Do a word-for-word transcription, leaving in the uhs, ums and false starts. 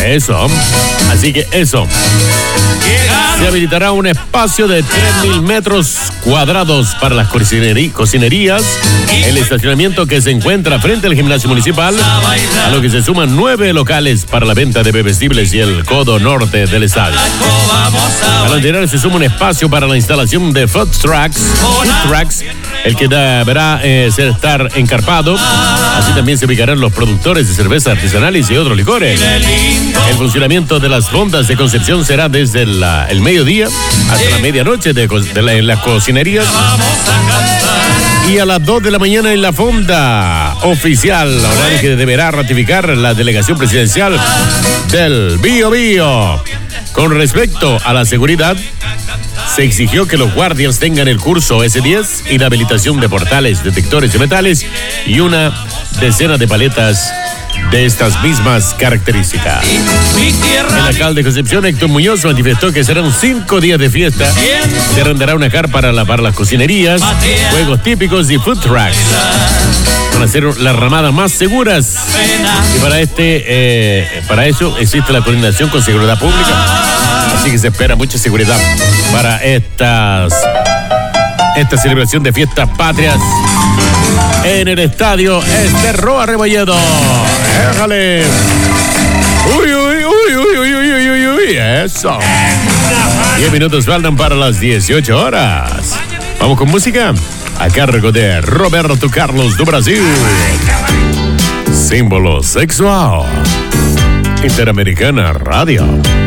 Eso. Así que eso. Se habilitará un espacio de tres mil metros cuadrados para las cocinerí- cocinerías. El estacionamiento que se encuentra frente al gimnasio municipal, a lo que se suman nueve locales para la venta de bebestibles y el codo norte del estadio. Al anterior se suma un espacio para la instalación de food trucks, food trucks el que deberá eh, ser estar encarpado. Así también se ubicarán los productores de cerveza artesanales y otros licores. El funcionamiento de las fondas de Concepción será desde la, el mediodía hasta la medianoche de, de la, en las cocinerías. Y a las dos de la mañana en la fonda oficial, horario que deberá ratificar la delegación presidencial del Bío Bío. Con respecto a la seguridad, se exigió que los guardias tengan el curso ese diez y la habilitación de portales, detectores de metales y una decena de paletas de estas mismas características. El alcalde de Concepción, Héctor Muñoz, manifestó que serán cinco días de fiesta. Se arrendará una carpa para, la, para las cocinerías, juegos típicos y food trucks. Van a ser las ramadas más seguras. Y para este, eh, para eso existe la coordinación con seguridad pública. Así que se espera mucha seguridad para estas, esta celebración de fiestas patrias en el estadio Esterroa Rebolledo. ¡Déjale! ¡Uy, uy, uy, uy, uy, uy, uy, uy! ¡Eso! Diez minutos faltan para las dieciocho horas. Vamos con música a cargo de Roberto Carlos do Brasil. Símbolo sexual. Interamericana Radio.